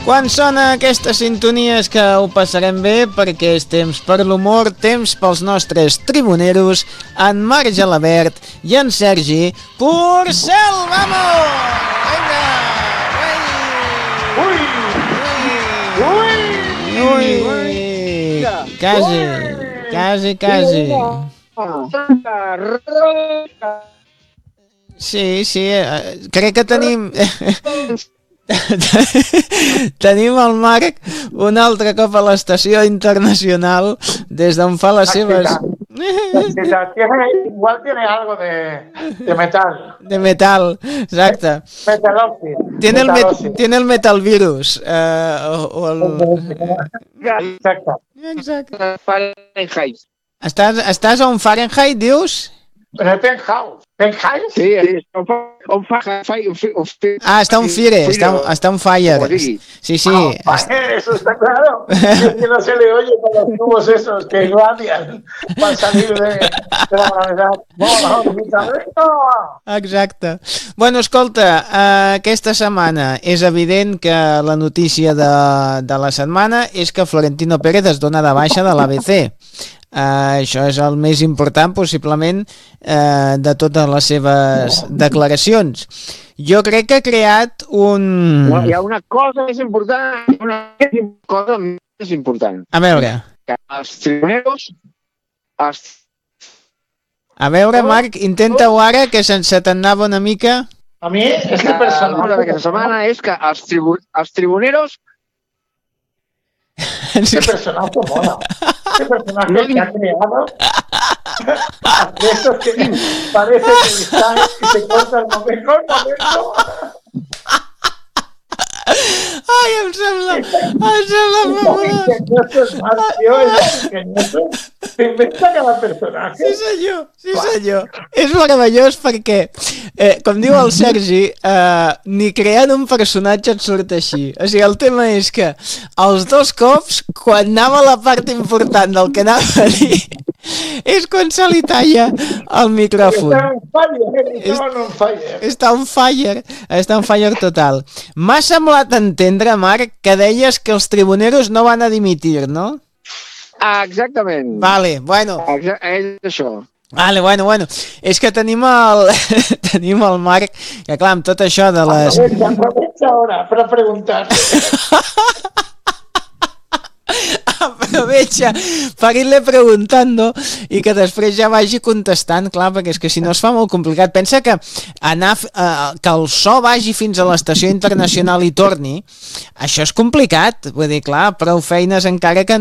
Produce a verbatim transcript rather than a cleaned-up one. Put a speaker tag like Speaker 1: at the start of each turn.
Speaker 1: Quan sona aquesta sintonia és que ho passarem bé, perquè és temps per l'humor, temps pels nostres tribuneros, en Marc Gelabert i en Sergi Porcel. Vamos! Vinga! Ui! Ui! Ui! Ui! Quasi, quasi, quasi. Sí, sí, crec que tenim... Tenim el Marc un altre cop a l'estació internacional des d'on fa les seves...
Speaker 2: Igual tiene algo de, de metal.
Speaker 1: De metal, exacte.
Speaker 2: Metalóxid.
Speaker 1: Tiene el, met, tiene el metal virus. Eh, o, o el...
Speaker 2: Exacte.
Speaker 1: Exacte.
Speaker 3: Fahrenheit.
Speaker 1: Estàs, estàs a un Fahrenheit, dius?
Speaker 2: En el penthouse. ¿Penthouse?
Speaker 3: Sí, on fa, on fa, fa, on fa,
Speaker 1: ah, està un fire, està, està un fire. Sí, sí.
Speaker 2: Ah, fire, eso está claro. Es que no se le oye con los tubos esos que irradian para salir de, de la gravedad. No,
Speaker 1: exacte. Bueno, escolta, uh, aquesta setmana és evident que la notícia de, de la setmana és que Florentino Pérez es dona de baixa de l'A B C. Uh, això és el més important possiblement uh, de totes les seves declaracions. Jo crec que ha creat un...
Speaker 3: Bueno, hi ha una cosa més important, una cosa més important.
Speaker 1: A veure.
Speaker 3: Que els tribuneros... Els...
Speaker 1: A veure, Marc, intenta-ho ara, que sense t'anava una mica...
Speaker 2: A mi, este personatge...
Speaker 3: La cosa d'aquesta setmana és que els, tribu... els tribuneros...
Speaker 2: Este personaje mola. Este personaje no, que ha creado. Estos que parece que está y se corta el momento. momento.
Speaker 1: Ai, em sembla... Em sembla...
Speaker 2: S'inventa cada personatge.
Speaker 1: Sí, senyor, sí, senyor. És meravellós perquè, eh, com diu el Sergi, eh, ni creant un personatge et surt així. O sigui, el tema és que els dos cops, quan anava la part important del que anava a dir, és quan se li talla el micròfon.
Speaker 2: Està on fire.
Speaker 1: Està on fire. Està on fire total. M'ha semblat entendre, Marc, que deies que els tribuneros no van a dimitir, no?
Speaker 3: Ah, exactament.
Speaker 1: Vale, bueno.
Speaker 3: Exa és això.
Speaker 1: Vale, bueno, bueno. És que tenim el, tenim el Marc, que clar, amb tot això de les...
Speaker 2: Aprovecha, aprovecha ahora para preguntar.
Speaker 1: Aprovecha per ir-le preguntando i que després ja vagi contestant, clar, perquè és que si no es fa molt complicat. Pensa que anar, eh, que el so vagi fins a l'estació internacional i torni, això és complicat, vull dir, clar, prou feines encara que